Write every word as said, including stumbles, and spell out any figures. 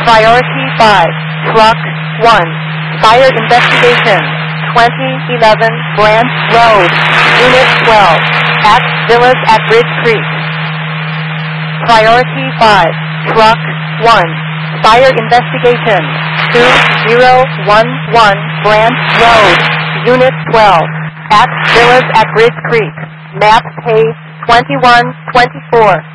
Priority five, Truck one, Fire Investigation, twenty eleven Branch Road, Unit twelve, at Villas at Bridge Creek. Priority five, Truck one, Fire Investigation, two zero one one Branch Road, Unit twelve, at Villas at Bridge Creek. Map page twenty-one twenty-four.